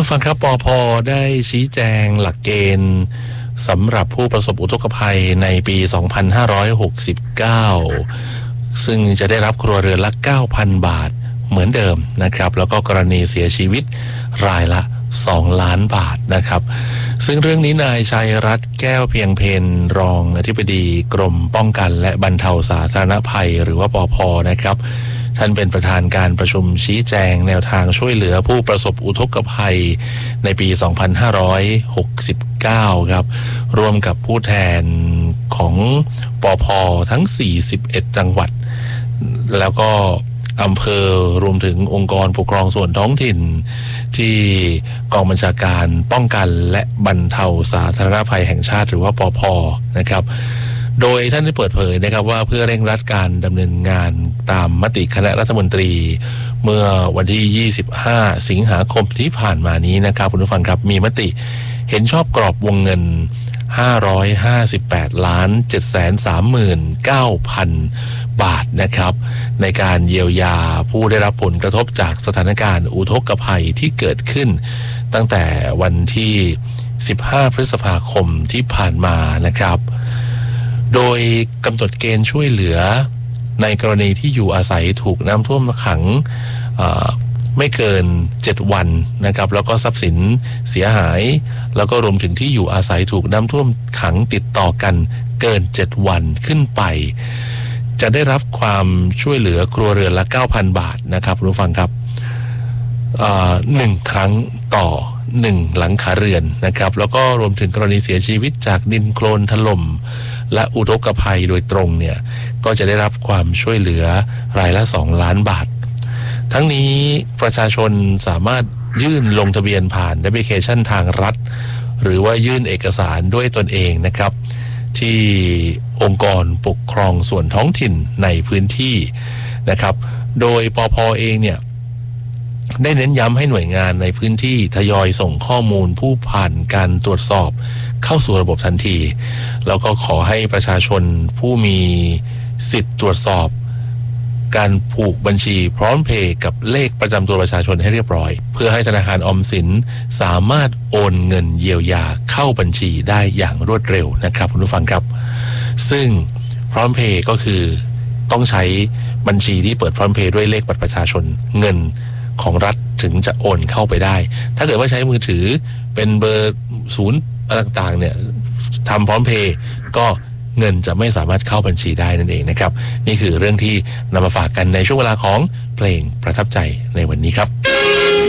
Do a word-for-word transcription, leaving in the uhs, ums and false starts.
ผู้ฟังครับปภ.ได้ชี้แจงหลักเกณฑ์สำหรับผู้ประสบอุทกภัยในปี สองพันห้าร้อยหกสิบเก้า ซึ่งจะได้รับครัวเรือนละ เก้าพัน บาทเหมือนเดิมนะครับแล้วก็กรณีเสียชีวิตรายละสองล้านบาทนะครับซึ่งเรื่องนี้นายชัยรัตน์แก้วเพียงเพนรองอธิบดีกรมป้องกันและบรรเทาสาธารณภัยหรือว่าปภ.นะครับท่านเป็นประธานการประชุมชี้แจงแนวทางช่วยเหลือผู้ประสบอุทกภัยในปี สองพันห้าร้อยหกสิบเก้า ครับร่วมกับผู้แทนของปภ.ทั้งสี่สิบเอ็ดจังหวัดแล้วก็อำเภอรวมถึงองค์กรปกครองส่วนท้องถิ่นที่กองบัญชาการป้องกันและบรรเทาสาธารณภัยแห่งชาติหรือว่าปภ.นะครับโดยท่านได้เปิดเผยนะครับว่าเพื่อเร่งรัดการดำเนินงานตามมติคณะรัฐมนตรีเมื่อวันที่ยี่สิบห้าสิงหาคมที่ผ่านมานี้นะครับคุณผู้ฟังครับมีมติเห็นชอบกรอบวงเงินห้าร้อยห้าสิบแปดล้านเจ็ดแสนสามหมื่นเก้าพันบาทนะครับในการเยียวยาผู้ได้รับผลกระทบจากสถานการณ์อุทกภัยที่เกิดขึ้นตั้งแต่วันที่สิบห้าพฤษภาคมที่ผ่านมานะครับโดยกำหนดเกณฑ์ช่วยเหลือในกรณีที่อยู่อาศัยถูกน้ำท่วมขังไม่เกินเจ็ดวันนะครับแล้วก็ทรัพย์สินเสียหายแล้วก็รวมถึงที่อยู่อาศัยถูกน้ำท่วมขังติดต่อกันเกินเจ็ดวันขึ้นไปจะได้รับความช่วยเหลือครัวเรือนละ เก้าพัน บาทนะครับคุณผู้ฟังครับหนึ่งครั้งต่อหนึ่งหลังคาเรือนนะครับแล้วก็รวมถึงกรณีเสียชีวิตจากดินโคลนถล่มและอุทกภัยโดยตรงเนี่ยก็จะได้รับความช่วยเหลือรายละสองล้านบาททั้งนี้ประชาชนสามารถยื่นลงทะเบียนผ่านแอปพลิเคชันทางรัฐหรือว่ายื่นเอกสารด้วยตนเองนะครับที่องค์กรปกครองส่วนท้องถิ่นในพื้นที่นะครับโดยปภ.เองเนี่ยได้เน้นย้ำให้หน่วยงานในพื้นที่ทยอยส่งข้อมูลผู้ผ่านการตรวจสอบเข้าสู่ระบบทันทีแล้วก็ขอให้ประชาชนผู้มีสิทธิ์ตรวจสอบการผูกบัญชีพร้อมเพย์กับเลขประจำตัวประชาชนให้เรียบร้อยเพื่อให้ธนาคารออมสินสามารถโอนเงินเยียวยาเข้าบัญชีได้อย่างรวดเร็วนะครับคุณผู้ฟังครับซึ่งพร้อมเพย์ก็คือต้องใช้บัญชีที่เปิดพร้อมเพย์ด้วยเลขบัตรประชาชนเงินของรัฐถึงจะโอนเข้าไปได้ถ้าเกิดว่าใช้มือถือเป็นเบอร์ศูนย์ต่างๆเนี่ยทำพร้อมเพย์ก็เงินจะไม่สามารถเข้าบัญชีได้นั่นเองนะครับนี่คือเรื่องที่นำมาฝากกันในช่วงเวลาของเพลงประทับใจในวันนี้ครับ